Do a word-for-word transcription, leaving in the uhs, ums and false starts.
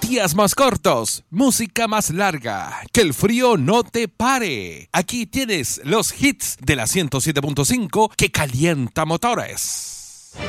Días más cortos, música más larga, que el frío no te pare. Aquí tienes los hits de la ciento siete punto cinco que calienta motores.